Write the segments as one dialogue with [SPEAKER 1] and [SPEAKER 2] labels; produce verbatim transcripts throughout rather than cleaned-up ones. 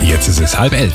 [SPEAKER 1] Jetzt ist es halb elf.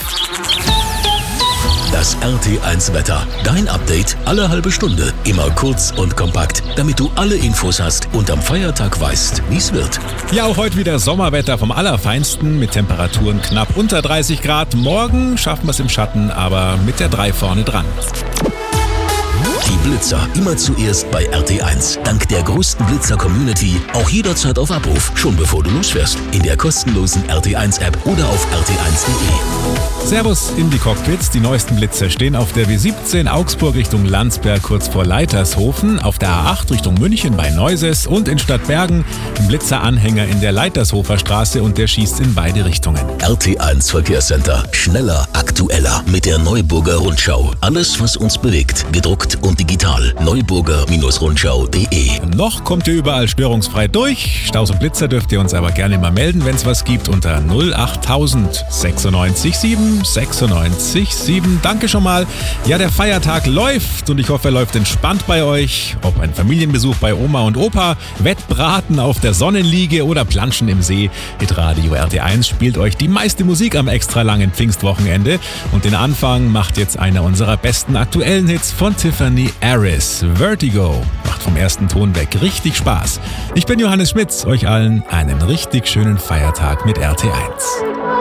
[SPEAKER 2] Das R T eins Wetter. Dein Update alle halbe Stunde. Immer kurz und kompakt, damit du alle Infos hast und am Feiertag weißt, wie es wird.
[SPEAKER 1] Ja, auch heute wieder Sommerwetter vom Allerfeinsten mit Temperaturen knapp unter dreißig Grad. Morgen schaffen wir es im Schatten, aber mit der drei vorne dran.
[SPEAKER 2] Die Blitzer immer zuerst bei R T eins. Dank der größten Blitzer-Community auch jederzeit auf Abruf, schon bevor du losfährst. In der kostenlosen R T eins App oder auf r t eins punkt de.
[SPEAKER 1] Servus in die Cockpits. Die neuesten Blitzer stehen auf der W siebzehn Augsburg Richtung Landsberg kurz vor Leitershofen, auf der A acht Richtung München bei Neuses und in Stadtbergen ein Blitzeranhänger in der Leitershofer Straße und der schießt in beide Richtungen.
[SPEAKER 2] R T eins Verkehrscenter. Schneller, aktueller mit der Neuburger Rundschau. Alles, was uns bewegt, gedruckt und digital. Neuburger Rundschau punkt de.
[SPEAKER 1] Noch kommt ihr überall störungsfrei durch. Staus und Blitzer dürft ihr uns aber gerne mal melden, wenn es was gibt, unter null achttausend sechsundneunzig sieben sechsundneunzig sieben. Danke schon mal. Ja, der Feiertag läuft und ich hoffe, er läuft entspannt bei euch. Ob ein Familienbesuch bei Oma und Opa, Wettbraten auf der Sonnenliege oder Planschen im See. Mit Radio R T eins spielt euch die meiste Musik am extra langen Pfingstwochenende. Und den Anfang macht jetzt einer unserer besten aktuellen Hits von Tiffany Harris. Vertigo. Macht vom ersten Ton weg richtig Spaß. Ich bin Johannes Schmitz. Euch allen einen richtig schönen Feiertag mit R T eins.